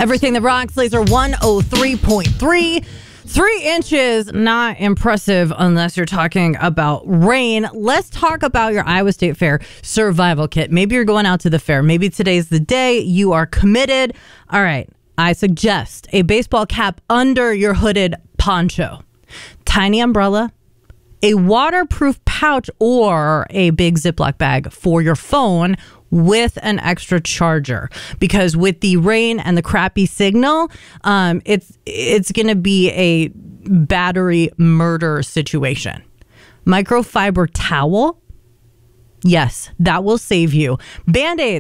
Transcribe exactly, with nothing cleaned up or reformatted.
Everything that rocks, Laser one oh three point three. Three inches, not impressive unless you're talking about rain. Let's talk about your Iowa State Fair survival kit. Maybe you're going out to the fair. Maybe today's the day. You are committed. All right. I suggest a baseball cap under your hooded poncho, tiny umbrella, a waterproof pouch, or a big Ziploc bag for your phone with an extra charger, because with the rain and the crappy signal, um, it's it's going to be a battery murder situation. Microfiber towel, yes, that will save you. Band-Aids.